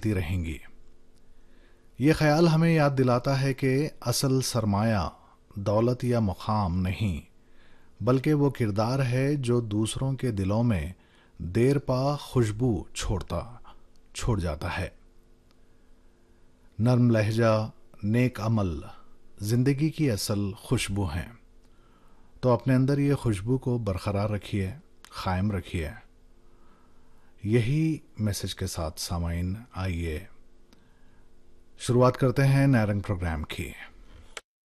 चलती रहेंगी। ये ख्याल हमें याद दिलाता है कि असल सरमाया दौलत या मुकाम नहीं, बल्कि वो किरदार है जो दूसरों के दिलों में देर पा खुशबू छोड़ जाता है। नर्म लहजा, नेक अमल जिंदगी की असल खुशबू हैं। तो अपने अंदर ये खुशबू को बरकरार रखिए, कायम रखिए। यही मैसेज के साथ सामाइन, आइए शुरुआत करते हैं नए रंग प्रोग्राम की।